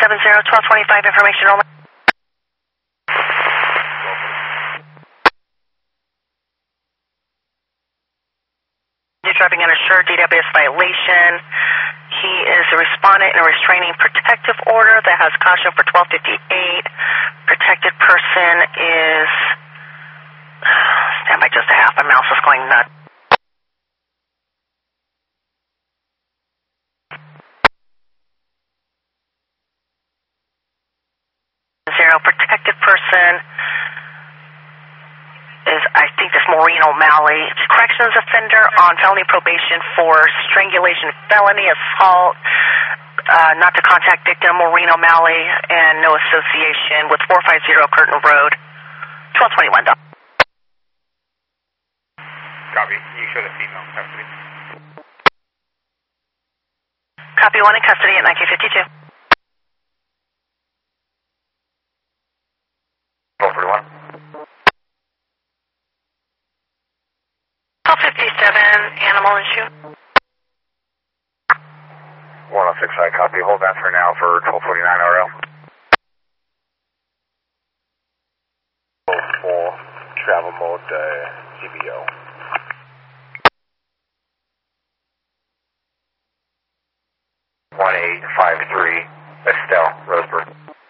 1225 information only. You're driving uninsured, DWS violation. He is a respondent in a restraining protective order that has caution for 1258. Protected person is... Stand by just a half. My mouse is going nuts. Zero. Protected person is, I think, this Maureen O'Malley. Corrections offender on felony probation for strangulation, felony assault, not to contact victim Maureen O'Malley, and no association with 450 Curtin Road, 1221. Copy. You show the female in custody. Copy, one in custody at 1952. 1241. 1257, animal issue. 106, I copy. Hold that for now for 1249 RL. 04, travel mode, CBO.